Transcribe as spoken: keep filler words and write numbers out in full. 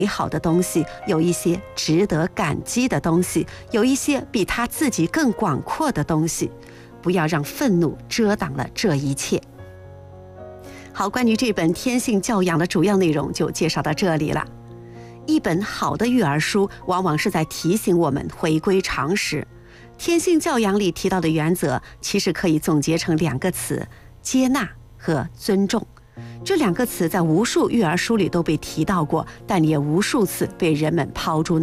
美好的东西，有一些值得感激的东西，有一些比他自己更广阔的东西。不要让愤怒遮挡了这一切。好，关于这本《天性教养》的主要内容就介绍到这里了。一本好的育儿书往往是在提醒我们回归常识。天性教养里提到的原则其实可以总结成两个词：接纳和尊重。这两个词在无数育儿书里都被提到过，但也无数次被人们抛诸